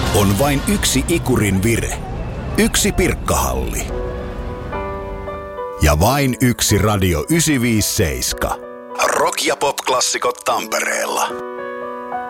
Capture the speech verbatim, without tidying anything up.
On vain yksi ikurin vire. Yksi Pirkkahalli. Ja vain yksi Radio yhdeksänsataaviisikymmentäseitsemän. Rock- ja pop-klassikot Tampereella.